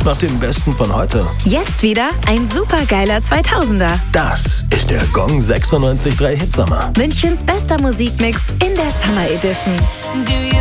sucht nach dem Besten von heute. Jetzt wieder ein supergeiler 2000er. Das ist der Gong 96.3 Hitsommer. Münchens bester Musikmix in der Summer Edition.